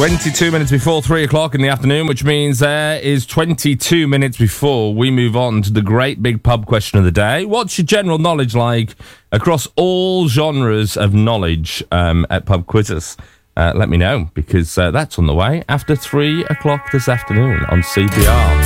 22 minutes before 3 o'clock in the afternoon, which means there is 22 minutes before we move on to the great big pub question of the day. What's your general knowledge like across all genres of knowledge at pub quizzes? Let me know, because that's on the way after 3 o'clock this afternoon on CBR.